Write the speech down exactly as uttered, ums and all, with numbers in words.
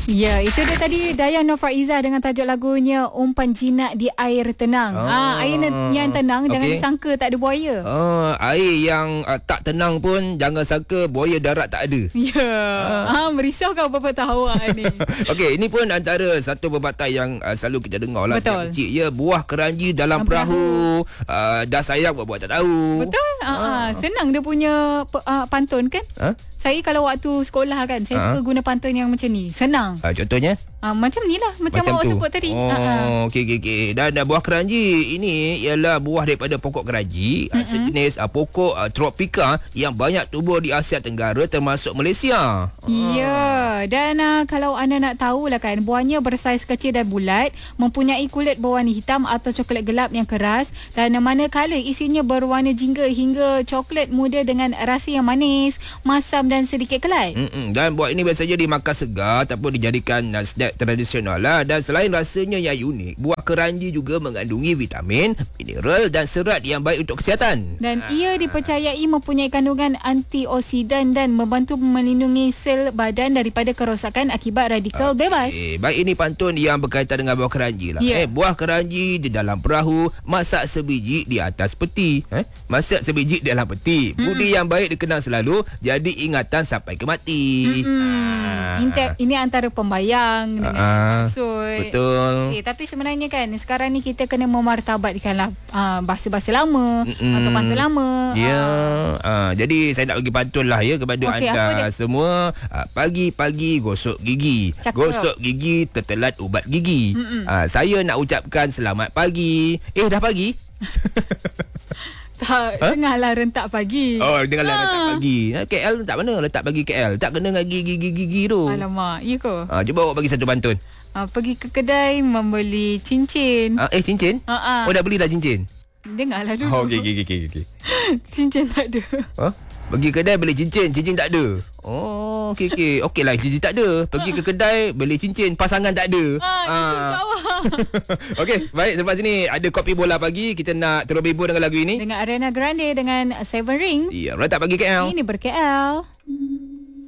Ya, itu dia tadi Dayang Nur Faizah dengan tajuk lagunya Umpan Jinak di Air Tenang. Oh. Ah, air yang tenang, okay. Jangan disangka tak ada buaya. Oh, air yang uh, tak tenang pun jangan sangka buaya darat tak ada. Ya, ah. ah, merisaukan beberapa tahun ni. Okey, ini pun antara satu perbataan yang uh, selalu kita dengar lah sejak kecil. Ya, buah keranji dalam perahu, uh, dah sayang buat-buat tak tahu. Betul. Ah, ah. Senang dia punya uh, pantun kan? Ha? Saya kalau waktu sekolah kan, saya ha? suka guna pantun yang macam ni. Senang. Uh, contohnya? Ah, macam ni lah. Macam, macam awak tu sebut tadi. Oh, okey, okey, okey. Dan uh, buah keranji ini ialah buah daripada pokok keranji. Uh, sejenis uh, pokok uh, tropika yang banyak tumbuh di Asia Tenggara termasuk Malaysia. Ya. Uh. Dan uh, kalau anda nak tahulah kan, buahnya bersaiz kecil dan bulat, mempunyai kulit berwarna hitam atau coklat gelap yang keras, dan uh, manakala isinya berwarna jingga hingga coklat muda dengan rasa yang manis, masam dan sedikit kelat. Mm-mm. Dan buah ini biasanya dimakan segar ataupun dijadikan uh, snack tradisional lah. Dan selain rasanya yang unik, buah keranji juga mengandungi vitamin, mineral dan serat yang baik untuk kesihatan. Dan ha. ia dipercayai mempunyai kandungan antioksidan dan membantu melindungi sel badan daripada kerosakan akibat radikal okay. bebas. Baik, ini pantun yang berkaitan dengan buah keranji lah. Yeah. Eh, buah keranji di dalam perahu, masak sebiji di atas peti. Eh, masak sebiji di dalam peti. Mm-mm. Budi yang baik dikenang selalu, jadi ingatan sampai ke mati. Ah. Inter- ini antara pembayang dengan uh, maksud. Betul. Okay, tapi sebenarnya kan sekarang ni kita kena memartabatkanlah uh, bahasa-bahasa lama Mm-mm. atau pantun lama. Ya. Yeah. Uh. Uh, jadi saya nak bagi pantun lah ya kepada okay, anda semua. Uh, pagi-pagi gosok gigi. Cakap. Gosok gigi tertelat ubat gigi. Uh, saya nak ucapkan selamat pagi. Eh dah pagi? Tak, ha? Tengahlah rentak pagi. Oh, tengahlah ha. rentak pagi. K L letak mana? Letak pagi K L. Tak kena dengan gigi-gigi tu. Alamak, ya ke? Ha, cuba awak bagi satu pantun. Ha, pergi ke kedai membeli cincin. Ha, eh, cincin? Ha, ha. Oh, dah beli dah cincin? Dengarlah dulu. Oh, okey, okey, okey. Okay. Cincin tak ada. Ha? Pergi kedai beli cincin, cincin tak ada. Oh, okey, okey. Okey lah, cincin tak ada. Pergi ke kedai beli cincin, pasangan tak ada. Ha, ha. Okey, baik, selepas ini ada kopi bola pagi. Kita nak terus hibur dengan lagu ini. Dengan Ariana Grande dengan Seven Rings. Ya, rentak pagi K L. Ini ber-K L.